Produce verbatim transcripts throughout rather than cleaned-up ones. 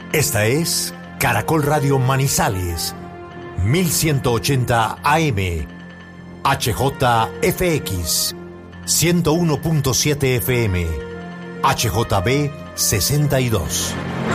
Esta es Caracol Radio Manizales, mil ciento ochenta A M, H J F X, ciento uno punto siete F M, H J B sesenta y dos.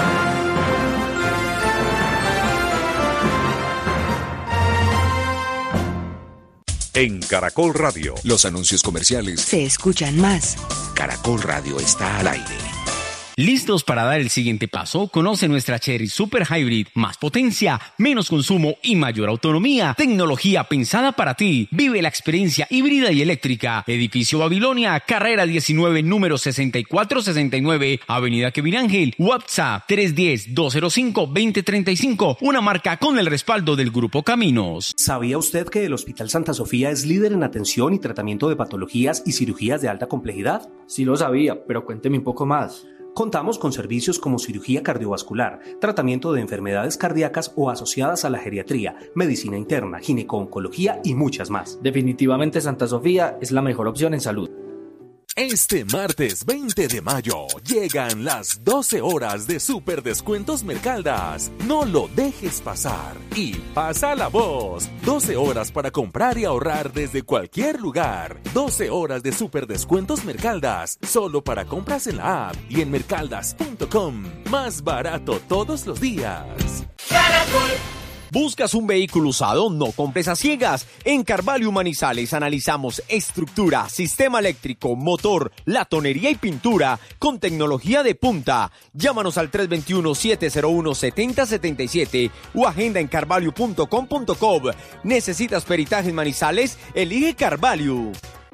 En Caracol Radio, los anuncios comerciales se escuchan más. Caracol Radio está al aire. ¿Listos para dar el siguiente paso? Conoce nuestra Chery Super Hybrid. Más potencia, menos consumo y mayor autonomía. Tecnología pensada para ti. Vive la experiencia híbrida y eléctrica. Edificio Babilonia, carrera diecinueve, número sesenta y cuatro sesenta y nueve, Avenida Kevin Ángel. WhatsApp tres uno cero, dos cero cinco, dos cero tres cinco. Una marca con el respaldo del Grupo Caminos. ¿Sabía usted que el Hospital Santa Sofía es líder en atención y tratamiento de patologías y cirugías de alta complejidad? Sí lo sabía, pero cuénteme un poco más. Contamos con servicios como cirugía cardiovascular, tratamiento de enfermedades cardíacas o asociadas a la geriatría, medicina interna, gineco-oncología y muchas más. Definitivamente Santa Sofía es la mejor opción en salud. Este martes veinte de mayo llegan las doce horas de Super Descuentos Mercaldas. No lo dejes pasar y pasa la voz. doce horas para comprar y ahorrar desde cualquier lugar. doce horas de Super Descuentos Mercaldas, solo para compras en la app y en mercaldas punto com. Más barato todos los días. Caracol. ¿Buscas un vehículo usado? No compres a ciegas. En Carvalho Manizales analizamos estructura, sistema eléctrico, motor, latonería y pintura con tecnología de punta. Llámanos al tres dos uno, siete cero uno, siete cero siete siete o agenda en carvalho punto com punto co. ¿Necesitas peritaje en Manizales? Elige Carvalho.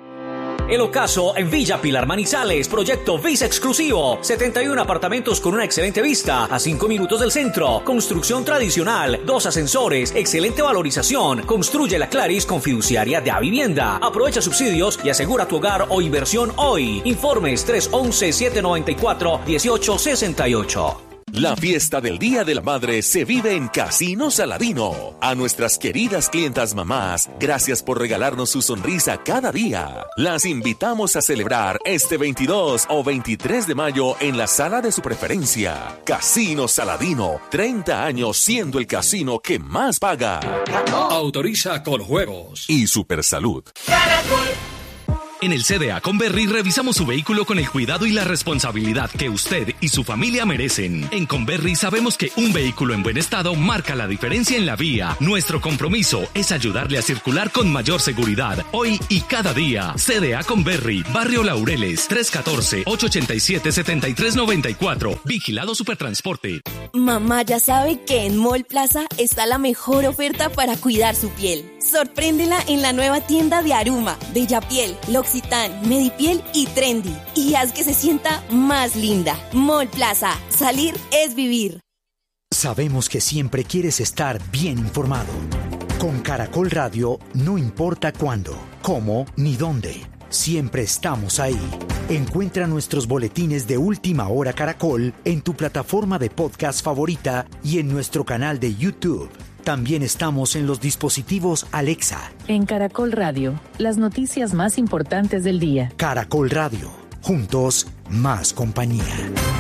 El ocaso en Villa Pilar Manizales, proyecto Visa Exclusivo, setenta y uno apartamentos con una excelente vista, a cinco minutos del centro, construcción tradicional, dos ascensores, excelente valorización, construye la Claris con fiduciaria de Avivienda, aprovecha subsidios y asegura tu hogar o inversión hoy. Informes tres once, siete noventa y cuatro, dieciocho sesenta y ocho. La fiesta del Día de la Madre se vive en Casino Saladino. A nuestras queridas clientas mamás, gracias por regalarnos su sonrisa cada día. Las invitamos a celebrar este veintidós o veintitrés de mayo en la sala de su preferencia. Casino Saladino, treinta años siendo el casino que más paga. Autoriza con juegos. Y Supersalud. En el C D A Conberry revisamos su vehículo con el cuidado y la responsabilidad que usted y su familia merecen. En Conberry sabemos que un vehículo en buen estado marca la diferencia en la vía. Nuestro compromiso es ayudarle a circular con mayor seguridad, hoy y cada día. C D A Conberry, Barrio Laureles, tres uno cuatro, ocho ocho siete, siete tres nueve cuatro. Vigilado Supertransporte. Mamá ya sabe que en Mall Plaza está la mejor oferta para cuidar su piel. Sorpréndela en la nueva tienda de Aruma, Bella Piel, L'Occitane, Medipiel y Trendy. Y haz que se sienta más linda. Mall Plaza. Salir es vivir. Sabemos que siempre quieres estar bien informado. Con Caracol Radio, no importa cuándo, cómo ni dónde. Siempre estamos ahí. Encuentra nuestros boletines de Última Hora Caracol en tu plataforma de podcast favorita y en nuestro canal de YouTube. También estamos en los dispositivos Alexa. En Caracol Radio, las noticias más importantes del día. Caracol Radio, juntos, más compañía.